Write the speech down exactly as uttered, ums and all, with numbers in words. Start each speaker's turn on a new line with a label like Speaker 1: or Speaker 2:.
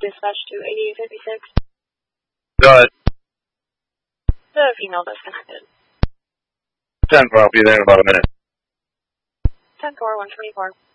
Speaker 1: Dispatch to eighty-eight fifty-six.
Speaker 2: Go ahead.
Speaker 1: The female disconnected.
Speaker 2: ten four, I'll be there in about a minute.
Speaker 1: ten four, one twenty-four.